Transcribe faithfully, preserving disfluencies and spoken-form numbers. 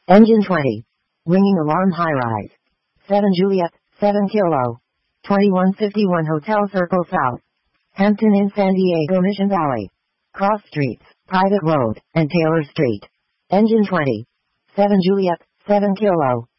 Engine twenty. Ringing alarm high rise. seven Juliet, seven Kilo. twenty-one fifty-one Hotel Circle South. Hampton Inn San Diego Mission Valley. Cross Streets, Private Road, and Taylor Street. Engine twenty. seven Juliet, seven Kilo.